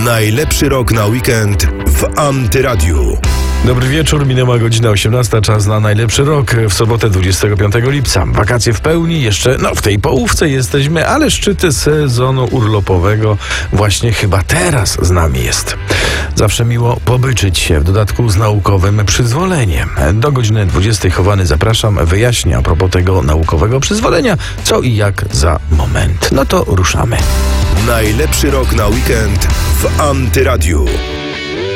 Najlepszy rok na weekend w Antyradiu. Dobry wieczór, minęła godzina 18, czas na najlepszy rok w sobotę 25 lipca. Wakacje w pełni, jeszcze w tej połówce jesteśmy, ale szczyty sezonu urlopowego właśnie chyba teraz z nami jest. Zawsze miło pobyczyć się, w dodatku z naukowym przyzwoleniem. Do godziny 20 chowany zapraszam, wyjaśnię a propos tego naukowego przyzwolenia, co i jak za moment. No to ruszamy. Najlepszy rok na weekend w Antyradiu.